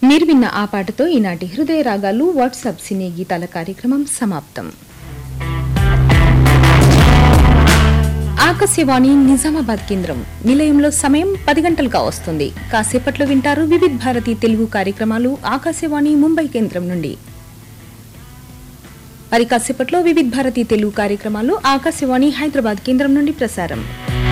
మీరు విన్న ఆ పాటతో ఈనాటి హృదయ రాగాలు వాట్సాప్ సినీ గీతాల కార్యక్రమం సమాప్తం. ఆకాశవాణి నిజామాబాద్ కేంద్రం నిలయంలో సమయం 10 గంటలుగా వస్తుంది. కాసేపట్లో వింటారు వివిధ్ భారతి తెలుగు కార్యక్రమాలు ఆకాశవాణి ముంబై కేంద్రం నుండి. మరి కాసేపట్లో వివిధ్ భారతి తెలుగు కార్యక్రమాలు ఆకాశవాణి హైదరాబాద్ కేంద్రం నుండి ప్రసారం.